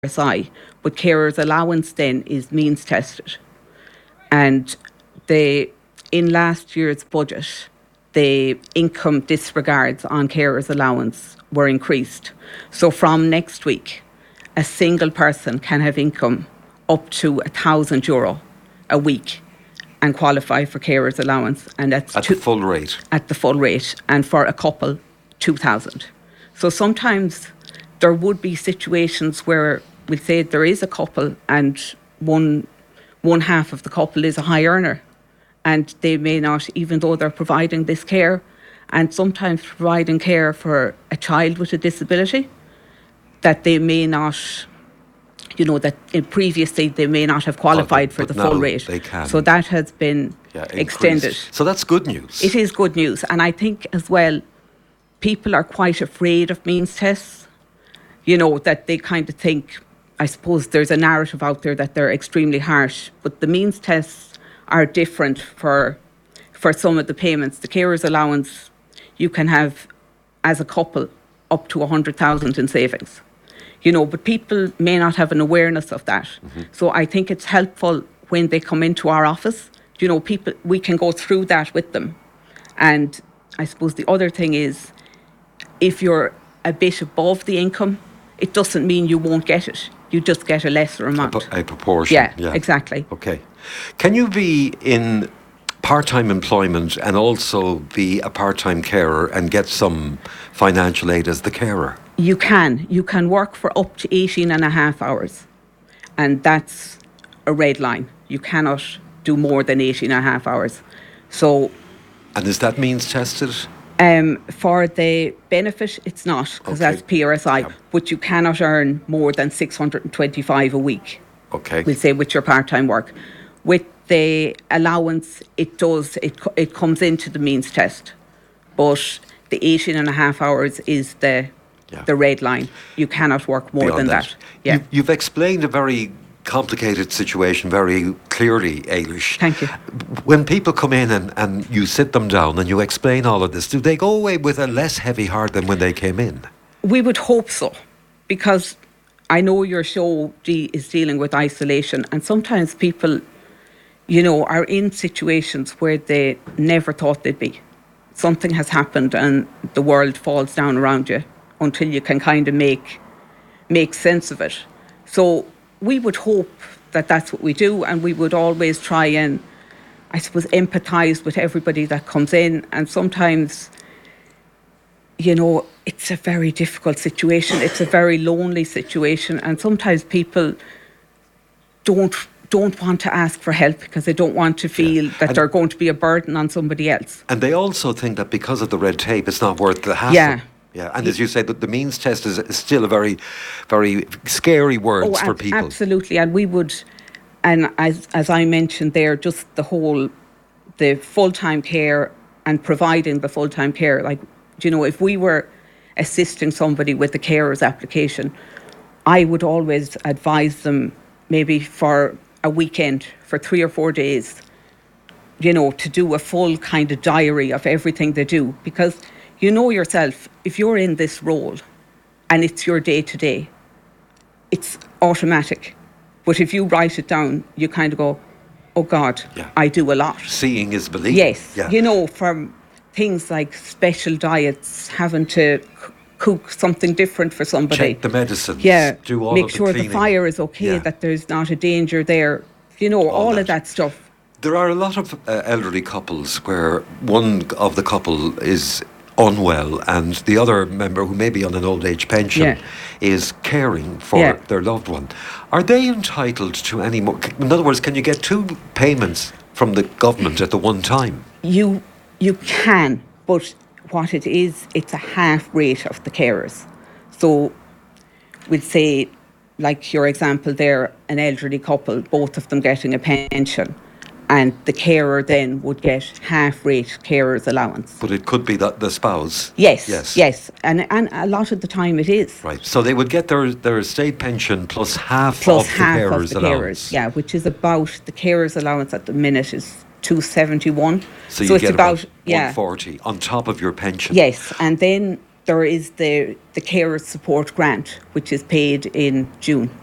PRSI, but carers allowance then is means tested. And in last year's budget, the income disregards on carers allowance were increased. So from next week, a single person can have income up to €1,000 a week and qualify for carers allowance, and that's at the full rate. At the full rate, and for a couple, 2,000. So sometimes there would be situations where we'll say there is a couple and one half of the couple is a high earner, and they may not, even though they're providing this care, and sometimes providing care for a child with a disability, that they may not, that previously they may not have qualified for the full rate. They can. So that has been extended. So that's good news. It is good news. And I think as well, people are quite afraid of means tests, that they kind of think, I suppose there's a narrative out there that they're extremely harsh, but the means tests are different for some of the payments. The carers allowance, you can have, as a couple, up to 100,000 in savings. But people may not have an awareness of that. Mm-hmm. So I think it's helpful when they come into our office. People, we can go through that with them. And I suppose the other thing is, if you're a bit above the income, it doesn't mean you won't get it. You just get a lesser amount. A proportion. Yeah, exactly. Okay. Can you be in part-time employment and also be a part-time carer and get some financial aid as the carer? You can. You can work for up to 18 and a half hours. And that's a red line. You cannot do more than 18 and a half hours. So. And is that means tested? For the benefit, it's not, because that's PRSI. Yeah. But you cannot earn more than 625 a week. Okay. We'll say with your part-time work. With the allowance, it comes into the means test. But the 18 and a half hours is the red line. You cannot work more than that. Yeah. You've explained a very complicated situation very clearly, Eilish. Thank you. When people come in and you sit them down and you explain all of this, do they go away with a less heavy heart than when they came in? We would hope so, because I know your show is dealing with isolation, and sometimes people, are in situations where they never thought they'd be. Something has happened and the world falls down around you until you can kind of make sense of it. So we would hope that that's what we do, and we would always try and, I suppose, empathise with everybody that comes in. And sometimes, it's a very difficult situation. It's a very lonely situation, and sometimes people don't want to ask for help because they don't want to feel that they're going to be a burden on somebody else. And they also think that because of the red tape, it's not worth the hassle. Yeah, and as you say, the means test is still a very, very scary word for people. Absolutely, and we would, and as I mentioned there, just the full-time care and providing the full-time care. Like, if we were assisting somebody with the carer's application, I would always advise them maybe for a weekend, for 3 or 4 days, to do a full kind of diary of everything they do, because yourself, if you're in this role and it's your day-to-day, it's automatic. But if you write it down, you kind of go, oh God, I do a lot. Seeing is believing. Yes. Yeah. From things like special diets, having to cook something different for somebody. Check the medicines. Yeah. Do all Make of the sure cleaning. The fire is okay, that there's not a danger there. All of that stuff. There are a lot of elderly couples where one of the couple is unwell and the other member, who may be on an old age pension, is caring for their loved one. Are they entitled to any more? In other words, can you get 2 payments from the government at the one time? You can, but what it is, it's a half rate of the carers. So we'd say, like your example there, an elderly couple, both of them getting a pension, and the carer then would get half rate carer's allowance. But it could be that the spouse. Yes. And a lot of the time it is. Right. So they would get their estate pension plus half of the carer's allowance. Yeah, which is about, the carer's allowance at the minute is 271. So you get about 140 on top of your pension. Yes, and then there is the carer's support grant, which is paid in June.